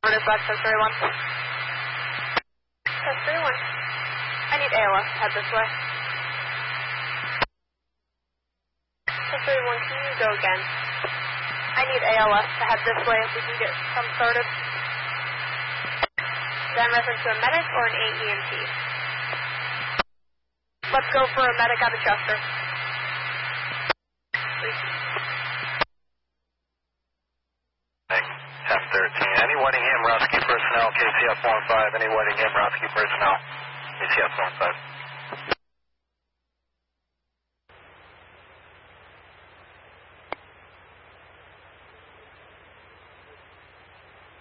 Dispatch, test 31. Test 31. I need ALS to head this way. Test 31, can you go again? I need ALS to head this way if we can get some started. Is that in reference to a medic or an AEMT? Let's go for a medic out of Chester. Please. F-13. Any Whitingham rescue personnel, KCF 15. Any Whitingham rescue personnel, KCF 15.